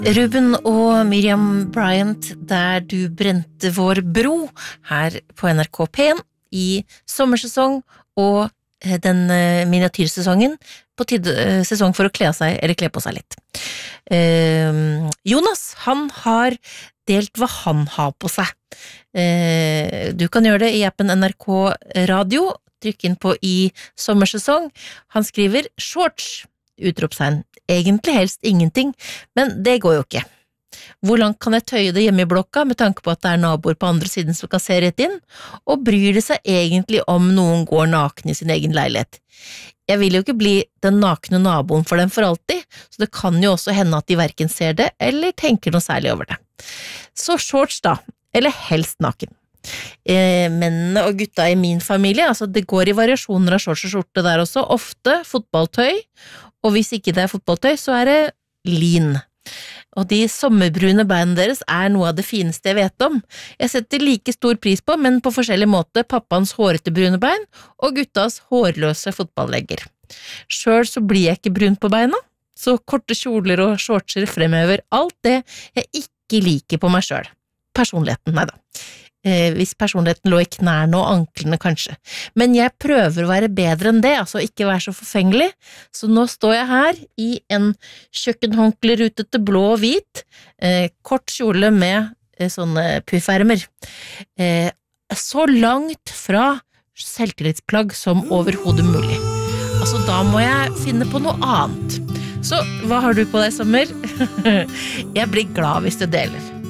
Ruben og Miriam Bryant, der du brente vår bro, her på NRK P1 i sommersesong og den miniatyrsesongen, på sesong for å kle av seg, eller kle på seg litt. Jonas, han har delt hva han har på seg. Du kan gjøre det i appen NRK Radio, trykk inn på i sommersesong. Han skriver shorts, utropstegn. Egentlig helst ingenting, men det går jo ikke. Hvor langt kan jeg tøye det hjemme i blokka med tanke på at det naboer på andre siden som kan se rett inn, og bryr det seg egentlig om noen går naken i sin egen leilighet? Jeg vil jo ikke bli den nakne naboen for dem for alltid, så det kan jo også hende at de hverken ser det eller tenker noe særlig over det. Så shorts da, eller helst naken. Mennene og gutta i min familie, altså det går i variasjoner av shorts og skjorte der også, ofte fotballtøy, og hvis ikke det fotballtøy, så det lin. Og de sommerbrune beina deres noe av det fineste jeg vet om. Jeg setter like stor pris på, men på forskjellig måte, pappaens hårete brune bein og guttas hårløse fotballlegger. Selv så blir jeg ikke brun på beina, så korte kjoler og shortser fremhever alt det jeg ikke liker på meg selv. Personligheten, neida. Hvis personligheten lå i knærne og anklene kanskje. Men jeg prøver å være bedre enn det, altså ikke være så forfengelig, så nå står jeg her i en kjøkkenhåndkle rutete blå og hvit, kort kjole med sånne puffermer. Så langt fra selvtillitsplagg som overhodet mulig. Altså da må jeg finne på noe annet. Så hva har du på deg i sommer? Jeg blir glad hvis du deler.